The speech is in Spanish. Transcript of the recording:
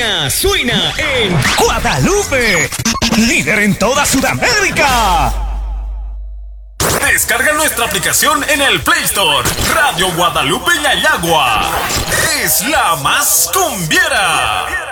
suena en Guadalupe, líder en toda Sudamérica. Descarga nuestra aplicación en el Play Store. Radio Guadalupe Yayagua es la más cumbiera.